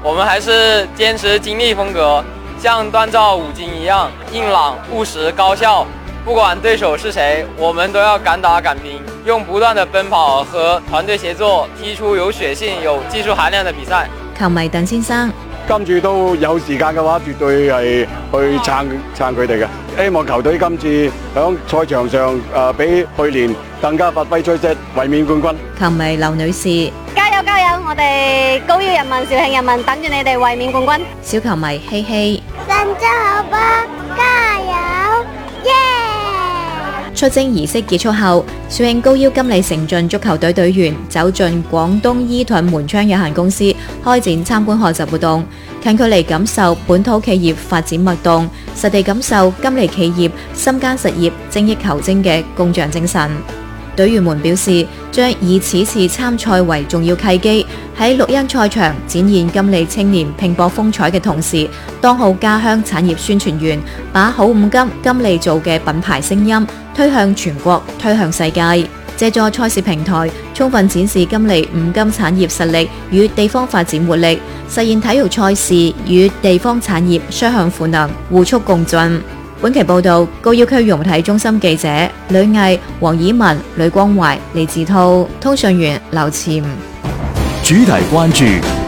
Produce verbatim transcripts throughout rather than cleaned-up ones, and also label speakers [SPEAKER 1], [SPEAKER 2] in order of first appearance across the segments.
[SPEAKER 1] 我们还是坚持精力风格，像锻造五金一样硬朗、务实、高效。不管对手是谁，我們都要敢打敢拼，用不斷的奔跑和團隊協作，踢出有血性、有技術含量的比賽。
[SPEAKER 2] 球迷鄧先生，
[SPEAKER 3] 今次都有時間嘅話，絕對係去撐撐佢哋嘅。希望球隊今次響賽場上誒、呃、比去年更加發揮出色，衛冕冠軍。
[SPEAKER 2] 球迷劉女士，
[SPEAKER 4] 加油加油！我哋高要人民、肇慶人民等住你哋衛冕冠軍。
[SPEAKER 2] 小球迷希希，
[SPEAKER 4] 神州好波，加油！耶！
[SPEAKER 2] 出征儀式結束後，肇慶高腰金利誠進足球隊隊員走進廣東伊頓門窗有限公司，開展參觀學習活動，近距離感受本土企業發展脈動，實地感受金利企業深耕實業、精益求精嘅工匠精神。隊員們表示，將以此次參賽為重要契機，喺綠茵賽場展現金利青年拼搏風采嘅同時，當好家鄉產業宣傳員，把好五金金利做嘅品牌聲音推向全國，推向世界。借助賽事平台，充分展示金利五金產業實力與地方發展活力，實現體育賽事與地方產業雙向賦能，互促共進。本期報道，高要區融體中心記者呂毅、黃以文、呂光懷、李志滔，通訊員劉潛。
[SPEAKER 5] 主題關注。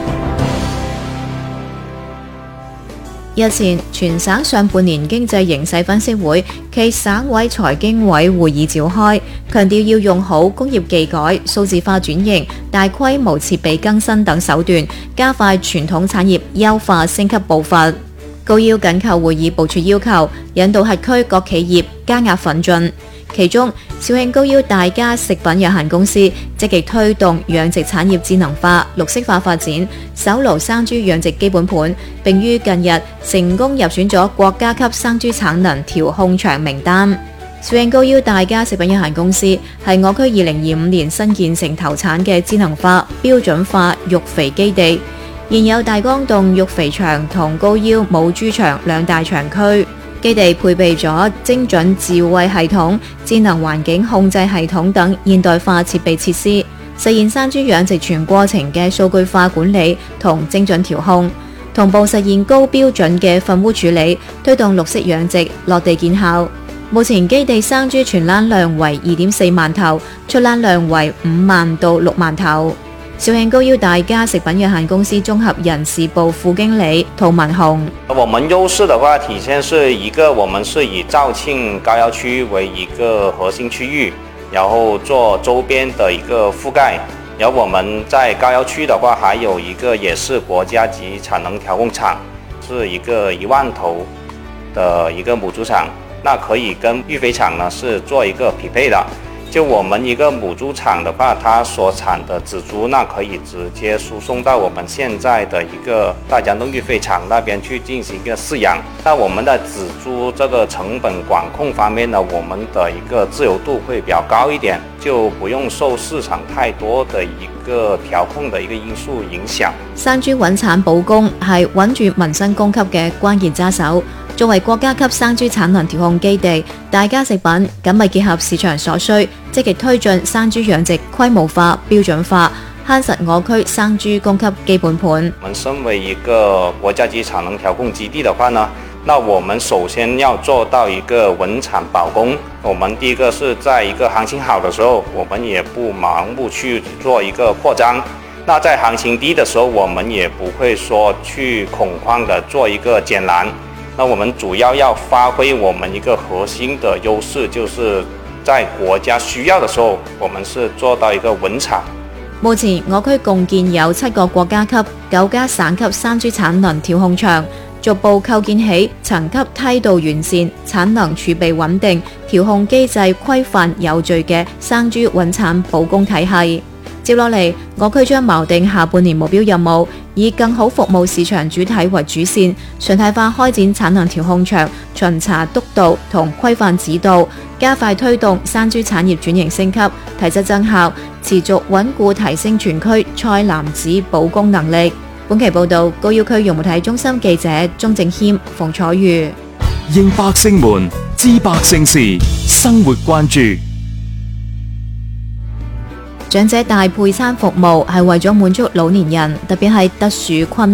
[SPEAKER 2] 日前，全省上半年經濟形勢分析會暨省委財經委會議召開，強調要用好工業技改、數字化轉型、大規模設備更新等手段，加快傳統產業優化升級步伐。高要緊扣會議部署要求，引導轄區各企業加壓奮進。其中，肇慶高要大家食品有限公司積極推動養殖產業智能化、綠色化發展，手爐生豬養殖基本盤，並於近日成功入選咗國家級生豬產能調控場名單。肇慶高要大家食品有限公司係我區二零二五年新建成投產嘅智能化、標準化育肥基地。現有大江洞育肥場同高要母豬場兩大場區，基地配備咗精準智慧系統、智能環境控制系統等現代化設備設施，實現生豬養殖全過程嘅數據化管理同精準調控，同步實現高標準嘅糞污處理，推動綠色養殖落地見效。目前基地生豬存欄量為二點四萬頭，出欄量為五萬到六萬頭。肇慶高要大家食品有限公司綜合人事部副經理涂文雄，
[SPEAKER 6] 我們優勢的話，體現是一個，我們是以肇慶高要區為一個核心區域，然後做周邊的一個覆蓋。然後我們在高要區的話，還有一個也是國家級產能調控廠，是一個一萬頭的一個母豬場，那可以跟育肥廠呢是做一個匹配的。就我們一個母豬場的話，它所產的仔豬，那可以直接輸送到我們現在的一個大江洞育肥場那邊去進行一個飼養。那我們的仔豬這個成本管控方面呢，我們的一個自由度會比較高一點，就不用受市場太多的一個調控的一個因素影響。
[SPEAKER 2] 生豬穩產保供係穩住民生供給嘅關鍵揸手。作為國家級生豬產能調控基地，大家食品緊密結合市場所需，積極推進生豬養殖規模化、標準化，夯實我區生豬供給基本盤。
[SPEAKER 6] 我們身為一個國家級產能調控基地的話呢，那我們首先要做到一個穩產保供。我們第一個是在一個行情好的時候，我們也不盲目去做一個擴張。那在行情低的時候，我們也不會說去恐慌的做一個減欄。那我們主要要發揮我們一個核心的優勢，就是在國家需要的時候，我們是做到一個穩產。
[SPEAKER 2] 目前我區共建有七個國家級、九家省級生豬產能調控場，逐步構建起層級梯度完善、產能儲備穩定、調控機制規範有序嘅生豬穩產保供體系。接落嚟，我區將錨定下半年目標任務，以更好服務市場主體為主線，常態化開展產能調控場巡查督導同規範指導，加快推動生豬產業轉型升級、提質增效，持續穩固提升全區菜籃子保供能力。本期報道，高要區融媒體中心記者鍾正謙、馮楚瑜。
[SPEAKER 5] 應百姓們知百姓事，生活關注。
[SPEAKER 2] 長者大配餐服務係為咗滿足老年人，特別係特殊困